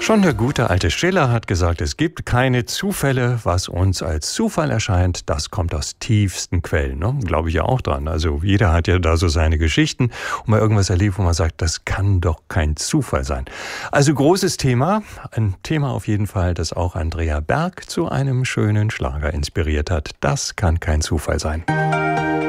Schon der gute alte Schiller hat gesagt, es gibt keine Zufälle. Was uns als Zufall erscheint, das kommt aus tiefsten Quellen. Ne? Glaube ich ja auch dran. Also jeder hat ja da so seine Geschichten und mal irgendwas erlebt, wo man sagt, das kann doch kein Zufall sein. Also großes Thema, ein Thema auf jeden Fall, das auch Andrea Berg zu einem schönen Schlager inspiriert hat. Das kann kein Zufall sein.